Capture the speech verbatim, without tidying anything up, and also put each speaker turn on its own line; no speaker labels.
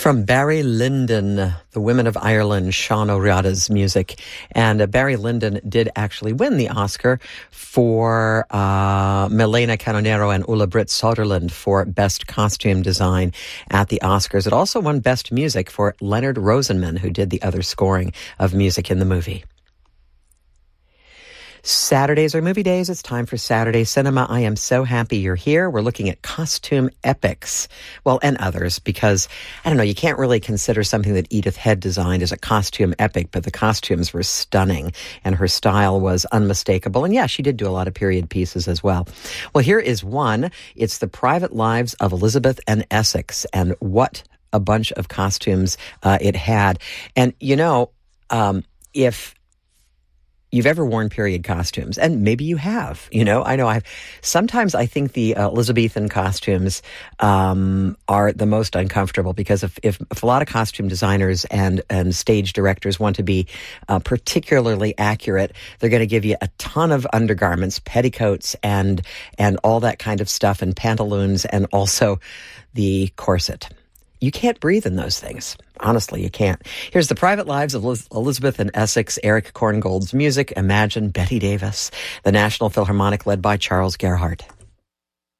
From Barry Lyndon, the Women of Ireland, Sean O'Riordan's music. And uh, Barry Lyndon did actually win the Oscar for uh, Milena Canonero and Ulla Britt Soderlund for Best Costume Design at the Oscars. It also won Best Music for Leonard Rosenman, who did the other scoring of music in the movie. Saturdays are movie days. It's time for Saturday Cinema. I am so happy you're here. We're looking at costume epics, well, and others, because, I don't know, you can't really consider something that Edith Head designed as a costume epic, but the costumes were stunning, and her style was unmistakable. And yeah, she did do a lot of period pieces as well. Well, here is one. It's The Private Lives of Elizabeth and Essex, and what a bunch of costumes uh, it had. And, you know, um, if you've ever worn period costumes, and maybe you have, you know, I know I've, sometimes I think the uh, Elizabethan costumes um, are the most uncomfortable, because if, if, if a lot of costume designers and, and stage directors want to be uh, particularly accurate, they're going to give you a ton of undergarments, petticoats, and, and all that kind of stuff, and pantaloons, and also the corset. You can't breathe in those things. Honestly, you can't. Here's The Private Lives of Liz- Elizabeth and Essex, Eric Korngold's music, Imagine, Betty Davis, the National Philharmonic led by Charles Gerhardt.